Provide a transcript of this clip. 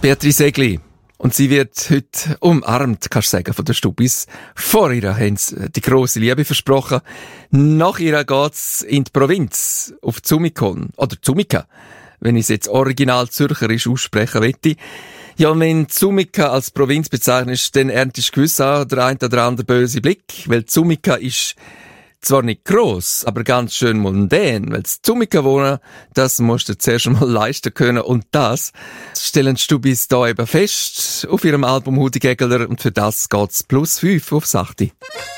Beatrice Egli. Und sie wird heute umarmt, kannst du sagen, von der Stubis. Vor ihr haben sie die grosse Liebe versprochen. Nach ihr geht's in die Provinz, auf Zumikon. Oder Zumika, wenn ich es jetzt original zürcherisch aussprechen möchte. Ja, wenn Zumika als Provinz bezeichnest, dann erntest du gewiss auch der ein oder andere böse Blick. Weil Zumika ist zwar nicht gross, aber ganz schön mondän, weil das Zumika wohnen, das musst du zuerst einmal leisten können. Und das stellen die Stubis da eben fest auf ihrem Album Hudi Gegler. Und für das geht's +5 auf 8.